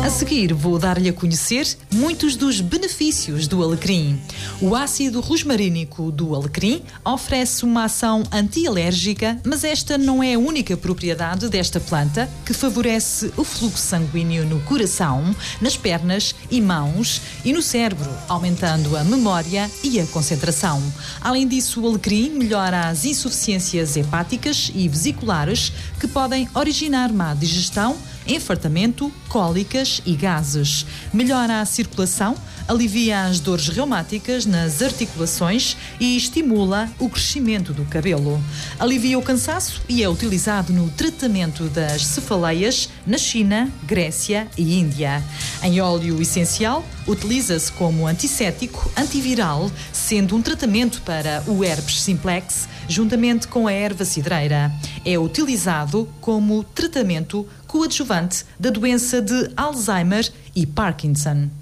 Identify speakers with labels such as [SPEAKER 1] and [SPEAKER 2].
[SPEAKER 1] A seguir, vou dar-lhe a conhecer muitos dos benefícios do alecrim. O ácido rosmarínico do alecrim oferece uma ação antialérgica, mas esta não é a única propriedade desta planta, que favorece o fluxo sanguíneo no coração, nas pernas e mãos e no cérebro, aumentando a memória e a concentração. Além disso, o alecrim melhora as insuficiências hepáticas e vesiculares que podem originar má digestão, enfartamento, cólicas e gases. Melhora a circulação, alivia as dores reumáticas nas articulações e estimula o crescimento do cabelo. Alivia o cansaço e é utilizado no tratamento das cefaleias na China, Grécia e Índia. Em óleo essencial, utiliza-se como antisséptico, antiviral, sendo um tratamento para o herpes simplex, juntamente com a erva cidreira. É utilizado como tratamento coadjuvante da doença de Alzheimer e Parkinson.